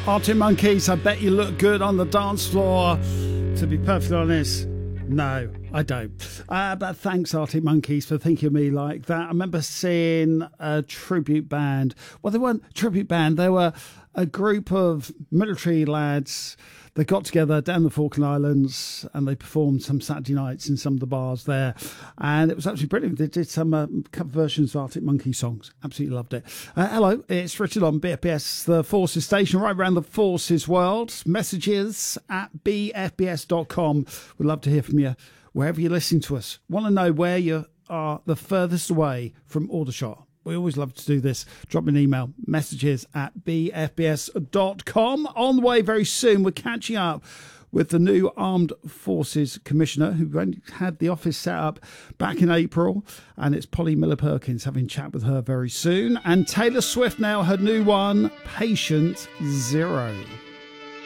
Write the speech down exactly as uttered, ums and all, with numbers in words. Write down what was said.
Arctic Monkeys, I bet you look good on the dance floor. To be perfectly honest, no, I don't. Uh, but thanks, Arctic Monkeys, for thinking of me like that. I remember seeing a tribute band. Well, they weren't a tribute band. They were a group of military lads. They got together down the Falkland Islands and they performed some Saturday nights in some of the bars there. And it was absolutely brilliant. They did some uh, cover versions of Arctic Monkey songs. Absolutely loved it. Uh, hello, it's Richard on B F B S, the Forces station, right around the Forces world. Messages at b f b s dot com. We'd love to hear from you wherever you're listening to us. Want to know where you are the furthest away from Aldershot? We always love to do this. Drop me an email, messages at b f b s dot com. On the way very soon, we're catching up with the new Armed Forces Commissioner, who had the office set up back in April. And it's Polly Miller-Perkins, having a chat with her very soon. And Taylor Swift now, her new one, Patient Zero.